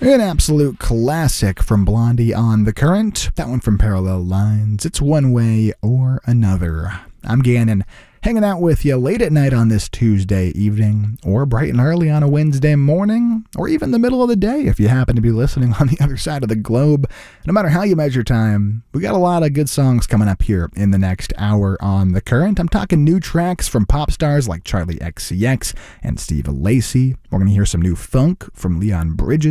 An absolute classic from Blondie on The Current. That one from Parallel Lines. It's One Way or Another. I'm Gannon, hanging out with you late at night on this Tuesday evening, or bright and early on a Wednesday morning, or even the middle of the day if you happen to be listening on the other side of the globe. No matter how you measure time, we got a lot of good songs coming up here in the next hour on The Current. I'm talking new tracks from pop stars like Charlie XCX and Steve Lacy. We're going to hear some new funk from Leon Bridges.